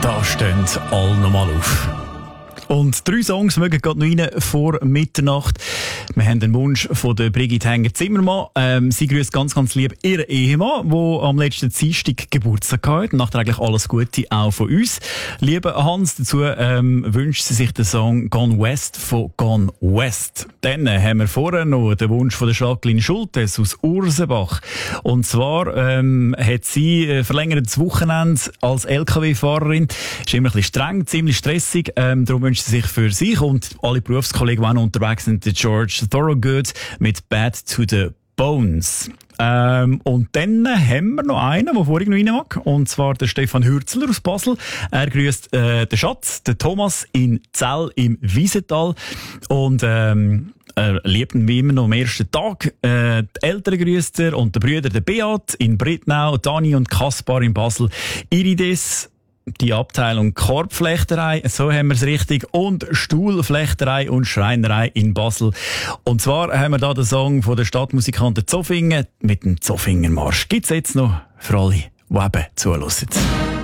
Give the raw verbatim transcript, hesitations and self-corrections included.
Da stehen alle nochmal auf. Und drei Songs mögen gerade noch rein vor Mitternacht. Wir haben den Wunsch von der Brigitte Hänger-Zimmermann. Ähm, sie grüßt ganz, ganz lieb ihren Ehemann, der am letzten Dienstag Geburtstag hatte. Nachträglich alles Gute auch von uns. Lieber Hans, dazu ähm, wünscht sie sich den Song Gone West von Gone West. Dann haben wir vorher noch den Wunsch von der Jacqueline Schultes aus Ursenbach. Und zwar ähm, hat sie äh, verlängertes Wochenende als L K W-Fahrerin. Ist immer ein bisschen streng, ziemlich stressig. Ähm, darum wünscht sie sich für sich und alle Berufskollegen, die auch noch unterwegs sind, der George Thorogood mit Bad to the Bones. Ähm, und dann haben wir noch einen, der vorhin noch rein mag, und zwar der Stefan Hürzler aus Basel. Er grüßt äh, den Schatz, den Thomas in Zell im Wiesental und ähm, er liebt ihn wie immer noch am ersten Tag. Äh, die Eltern grüßt er und die Brüder, der Beat in Brittnau, Dani und Kaspar in Basel, Irides, die Abteilung Korbflechterei, so haben wir es richtig, und Stuhlflechterei und Schreinerei in Basel. Und zwar haben wir da den Song von der Stadtmusikanten Zofingen mit dem Zofingermarsch. Gibt's jetzt noch für alle, die eben zuhören.